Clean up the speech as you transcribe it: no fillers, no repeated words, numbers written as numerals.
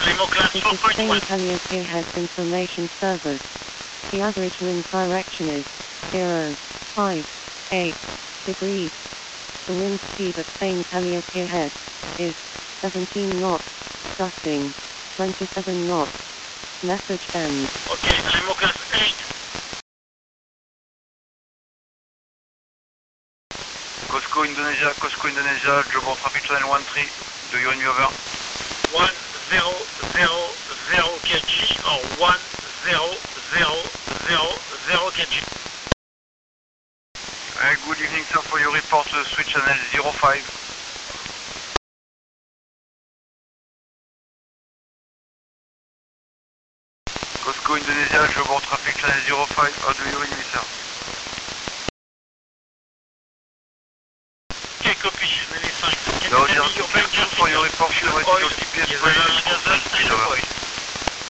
Limo class This is Spain 4.1. Calliope has information service. The average wind direction is 0.58 degrees. The wind speed at Spain Calliope Head is 17 knots, gusting 27 knots. Message end. Okay, Limo class 8. Cosco Indonesia, Jobor Traffic Channel 13, do you read me over? 1000 kg or 1000 kg. Good evening sir, for your report, switch channel 05. Cosco Indonesia, Jobor Traffic Channel 05, how do you read me sir? Okay, copy, Nelly 5. Can No, you tell me your bank for your report, fuel your oil, GPS diesel,